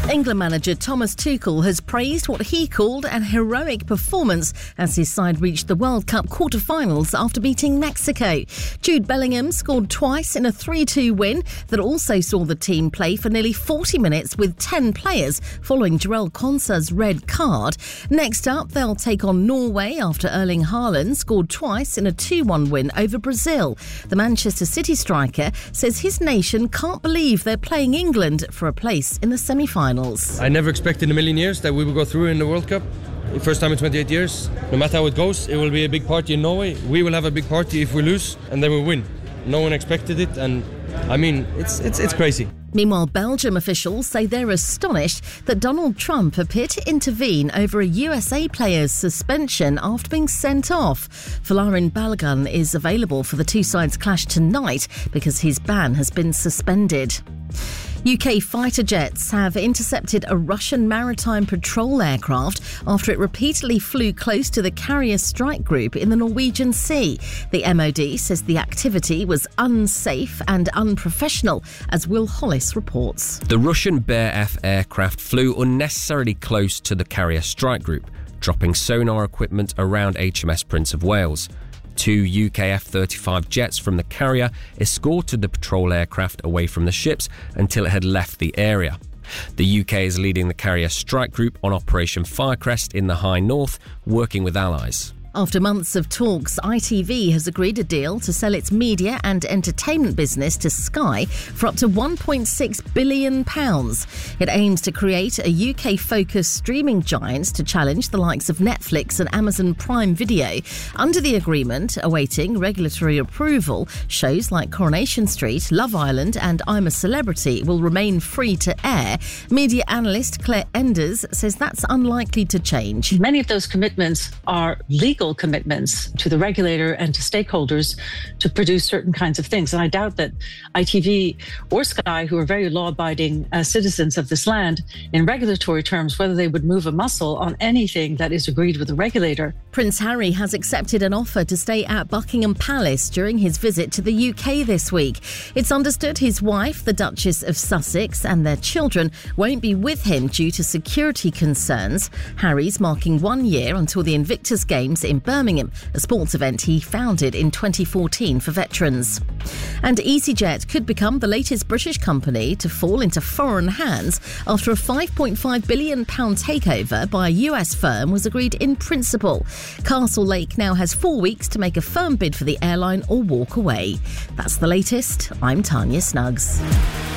England manager Thomas Tuchel has praised what he called an heroic performance as his side reached the World Cup quarter-finals after beating Mexico. Jude Bellingham scored twice in a 3-2 win that also saw the team play for nearly 40 minutes with 10 players following Jarell Quansah's red card. Next up, they'll take on Norway after Erling Haaland scored twice in a 2-1 win over Brazil. The Manchester City striker says his nation can't believe they're playing England for a place in the semi-finals. I never expected in a million years that we would go through in the World Cup. The first time in 28 years. No matter how it goes, it will be a big party in Norway. We will have a big party if we lose, and then we win. No one expected it, and I mean, it's crazy. Meanwhile, Belgium officials say they're astonished that Donald Trump appeared to intervene over a USA player's suspension after being sent off. Folarin Balogun is available for the two sides' clash tonight because his ban has been suspended. UK fighter jets have intercepted a Russian maritime patrol aircraft after it repeatedly flew close to the carrier strike group in the Norwegian Sea. The MOD says the activity was unsafe and unprofessional, as Will Hollis reports. The Russian Bear F aircraft flew unnecessarily close to the carrier strike group, dropping sonar equipment around HMS Prince of Wales. Two UK F-35 jets from the carrier escorted the patrol aircraft away from the ships until it had left the area. The UK is leading the carrier strike group on Operation Firecrest in the High North, working with allies. After months of talks, ITV has agreed a deal to sell its media and entertainment business to Sky for up to £1.6 billion. It aims to create a UK-focused streaming giant to challenge the likes of Netflix and Amazon Prime Video. Under the agreement, awaiting regulatory approval, shows like Coronation Street, Love Island and I'm a Celebrity will remain free to air. Media analyst Claire Enders says that's unlikely to change. Many of those commitments are legal commitments to the regulator and to stakeholders to produce certain kinds of things. And I doubt that ITV or Sky, who are very law-abiding citizens of this land, in regulatory terms, whether they would move a muscle on anything that is agreed with the regulator. Prince Harry has accepted an offer to stay at Buckingham Palace during his visit to the UK this week. It's understood his wife, the Duchess of Sussex, and their children won't be with him due to security concerns. Harry's marking 1 year until the Invictus Games in Birmingham, a sports event he founded in 2014 for veterans. And EasyJet could become the latest British company to fall into foreign hands after a £5.5 billion takeover by a US firm was agreed in principle. Castlelake now has 4 weeks to make a firm bid for the airline or walk away. That's the latest. I'm Tanya Snuggs.